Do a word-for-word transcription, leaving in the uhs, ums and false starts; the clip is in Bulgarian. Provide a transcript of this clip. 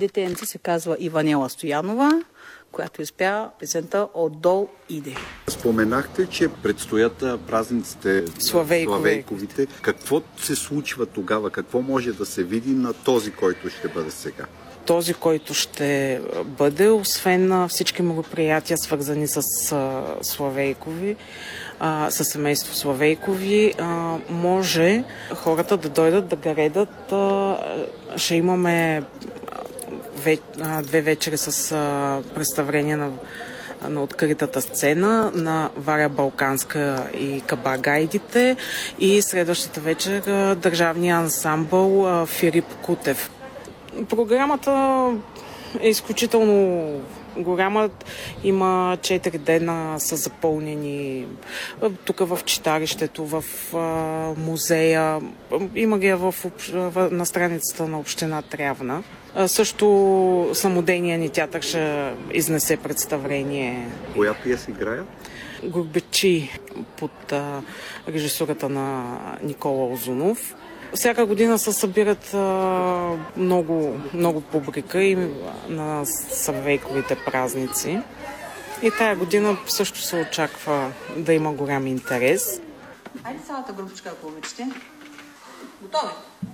детенце се казва Иванела Стоянова, която изпя песента "Отдол иде". Споменахте, че предстоят празниците Славейкови. Славейковите. Какво се случва тогава? Какво може да се види на този, който ще бъде сега? Този, който ще бъде, освен на всички мероприятия, свързани с а, Славейкови, а, с семейство Славейкови, а, може хората да дойдат да гледат. А, ще имаме ве, а, две вечери с а, представление на на откритата сцена на Варя Балканска и Кабаргайдите, и следващата вечер държавния ансамбъл Филип Кутев. Програмата е изключително голяма. Има четири дена са запълнени тук в читалището, в а, музея. Има ги в, в, на страницата на община Трявна. А, също самодейния ни театър ще изнесе представление. Коя пиеса играят? Горбачи под а, режисурата на Никола Озунов. Всяка година се събират а, много, много публика и на Славейковите празници. И тая година също се очаква да има голям интерес. Айде цялата групичка, ако обичате. Готови?